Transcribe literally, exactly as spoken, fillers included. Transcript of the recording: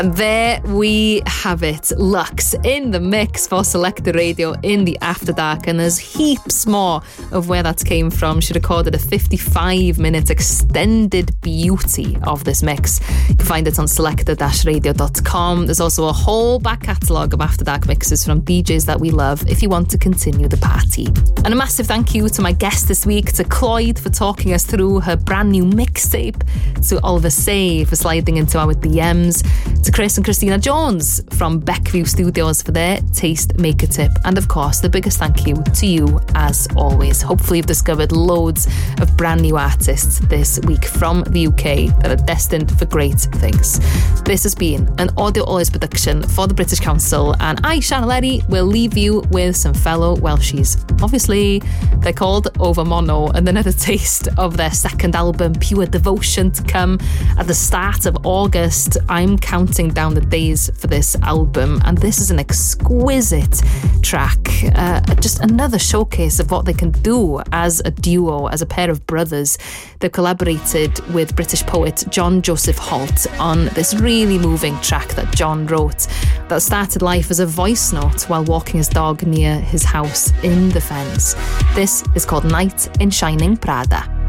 And there we have it. Lux in the mix for Selected Radio in the After Dark. And there's heaps more of where that came from. She recorded a fifty-five minute extended beauty of this mix. You can find it on selected radio dot com. There's also a whole back catalogue of After Dark mixes from D Js that we love if you want to continue the party. And a massive thank you to my guest this week, to Cloyd for talking us through her brand new mixtape, to Oliver Say for sliding into our D Ms, to Chris and Christina Jones from Beckview Studios for their taste maker tip, and of course the biggest thank you to you as always. Hopefully you've discovered loads of brand new artists this week from the U K that are destined for great things. This has been an Audio Always production for the British Council, and I, Shannon Leddy, will leave you with some fellow Welshies. Obviously they're called Over Mono, and another taste of their second album Pure Devotion to come at the start of August. I'm counting down the days for this album, and this is an exquisite track, uh, just another showcase of what they can do as a duo, as a pair of brothers. They've collaborated with British poet John Joseph Holt on this really moving track that John wrote that started life as a voice note while walking his dog near his house in the Fens. This is called Night in Shining Prada.